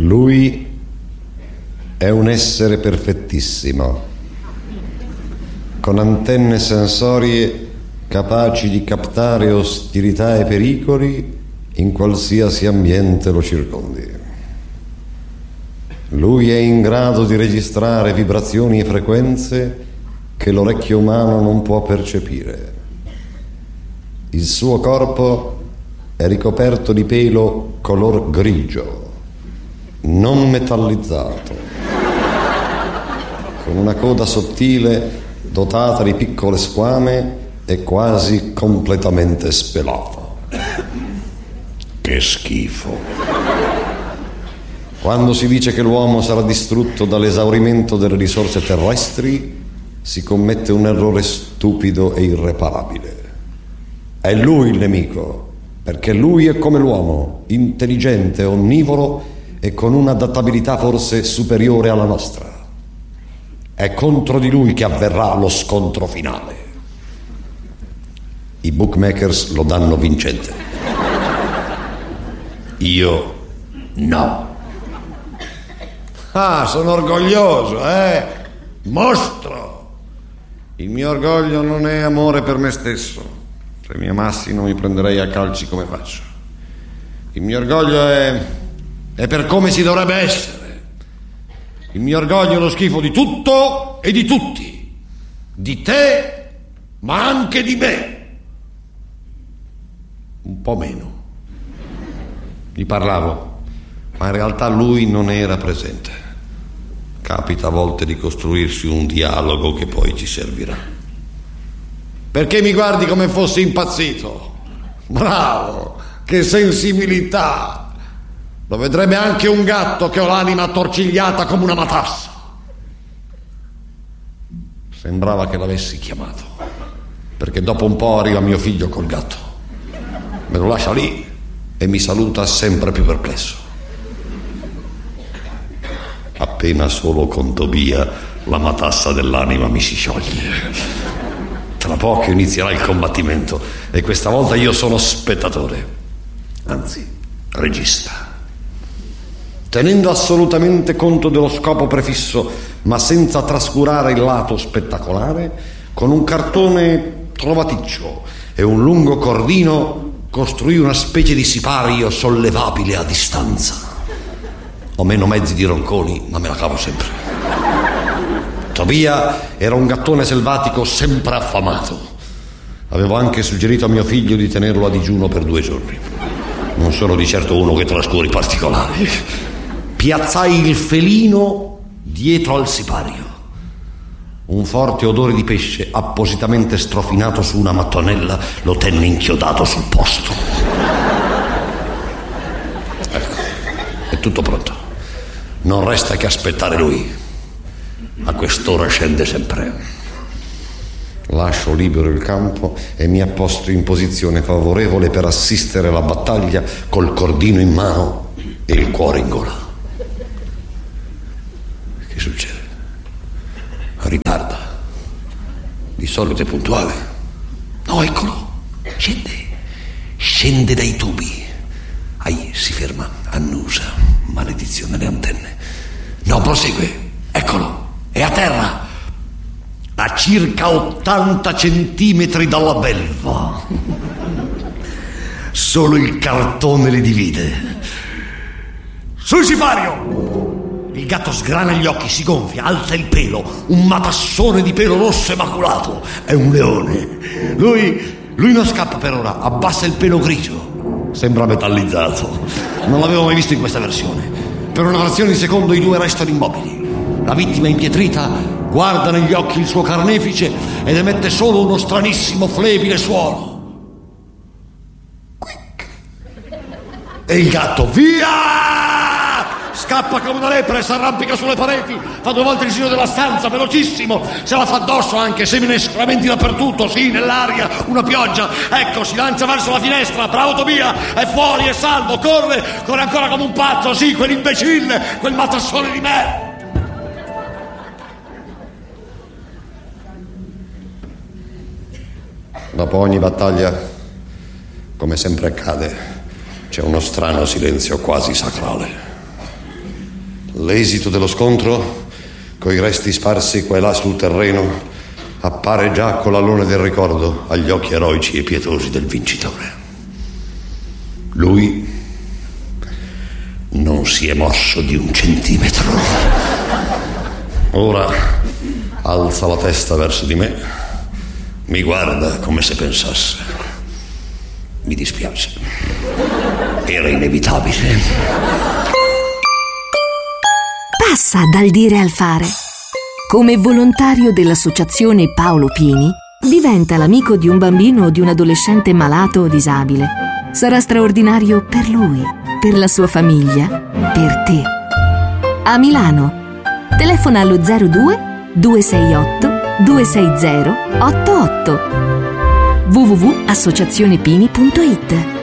Lui è un essere perfettissimo, con antenne sensorie capaci di captare ostilità e pericoli in qualsiasi ambiente lo circondi. Lui è in grado di registrare vibrazioni e frequenze che l'orecchio umano non può percepire. Il suo corpo è ricoperto di pelo color grigio, non metallizzato, con una coda sottile dotata di piccole squame e quasi completamente spelata. Che schifo. Quando si dice che l'uomo sarà distrutto dall'esaurimento delle risorse terrestri, si commette un errore stupido e irreparabile. È lui il nemico, perché lui è come l'uomo, intelligente, onnivoro e con un'adattabilità forse superiore alla nostra. È contro di lui che avverrà lo scontro finale. I bookmakers lo danno vincente. Io no. Ah, sono orgoglioso, Mostro! Il mio orgoglio non è amore per me stesso. Se mi amassi non mi prenderei a calci come faccio. Il mio orgoglio è per come si dovrebbe essere. Il mio orgoglio è lo schifo di tutto e di tutti. Di te, ma anche di me. Un po' meno. Gli parlavo, ma in realtà lui non era presente. Capita a volte di costruirsi un dialogo che poi ci servirà. Perché mi guardi come fossi impazzito? Bravo, che sensibilità! Lo vedrebbe anche un gatto che ho l'anima attorcigliata come una matassa. Sembrava che l'avessi chiamato, perché dopo un po' arriva mio figlio col gatto. Me lo lascia lì e mi saluta sempre più perplesso. Appena solo con Tobia la matassa dell'anima mi si scioglie. Tra poco inizierà il combattimento e questa volta io sono spettatore, anzi regista. Tenendo assolutamente conto dello scopo prefisso, ma senza trascurare il lato spettacolare, con un cartone trovaticcio e un lungo cordino costruì una specie di sipario sollevabile a distanza. Ho meno mezzi di ronconi, ma me la cavo sempre. Tobia era un gattone selvatico sempre affamato. Avevo anche suggerito a mio figlio di tenerlo a digiuno per 2 giorni. Non sono di certo uno che trascura i particolari. Piazzai il felino dietro al sipario. Un forte odore di pesce, appositamente strofinato su una mattonella, lo tenne inchiodato sul posto. Ecco, è tutto pronto. Non resta che aspettare lui. A quest'ora scende sempre. Lascio libero il campo e mi apposto in posizione favorevole per assistere alla battaglia col cordino in mano e il cuore in gola. Che succede? Ritarda. Di solito è puntuale. No, eccolo. Scende dai tubi. Ahì, si ferma, annusa. Maledizione le antenne. No, prosegue. Eccolo. È a terra. A circa 80 centimetri dalla belva. Solo il cartone li divide. Sul sipario! Il gatto sgrana gli occhi, si gonfia, alza il pelo. Un matassone di pelo rosso e maculato. È un leone. Lui non scappa per ora, abbassa il pelo grigio. Sembra metallizzato. Non l'avevo mai visto in questa versione. Per una frazione di secondo i due restano immobili. La vittima impietrita guarda negli occhi il suo carnefice ed emette solo uno stranissimo flebile suono. Quick. E il gatto, via! Scappa come una lepre, si arrampica sulle pareti, fa 2 volte il giro della stanza, velocissimo, se la fa addosso anche, semina escrementi dappertutto, sì, nell'aria, una pioggia, ecco, si lancia verso la finestra, bravo Tobia, è fuori, è salvo, corre ancora come un pazzo, sì, quell'imbecille, quel matassone di me. Dopo ogni battaglia, come sempre accade, c'è uno strano silenzio quasi sacrale. L'esito dello scontro, coi resti sparsi qua e là sul terreno, appare già con l'alone del ricordo agli occhi eroici e pietosi del vincitore. Lui non si è mosso di 1 centimetro. Ora alza la testa verso di me, mi guarda come se pensasse: mi dispiace, era inevitabile. Passa dal dire al fare. Come volontario dell'associazione Paolo Pini, diventa l'amico di un bambino o di un adolescente malato o disabile. Sarà straordinario per lui, per la sua famiglia, per te. A Milano, telefona allo 02 268 260 88. www.associazionepini.it